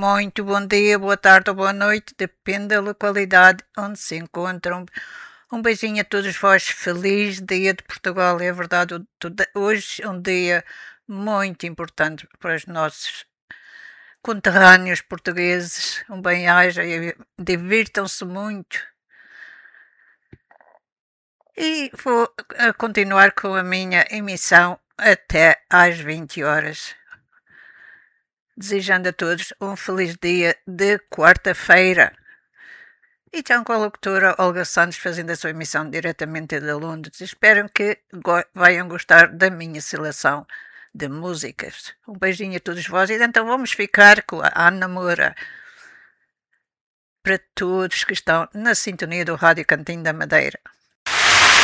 Muito bom dia, boa tarde ou boa noite, depende da localidade onde se encontram. Um beijinho a todos vós, feliz dia de Portugal. É verdade, hoje é um dia muito importante para os nossos conterrâneos portugueses. Um bem-aja e divirtam-se muito. E vou continuar com a minha emissão até às 20 horas. Desejando a todos um feliz dia de quarta-feira. E estão com a locutora Olga Santos fazendo a sua emissão diretamente de Londres. Espero que venham gostar da minha seleção de músicas. Um beijinho a todos vós e então vamos ficar com a Ana Moura. Para todos que estão na sintonia do Rádio Cantinho da Madeira.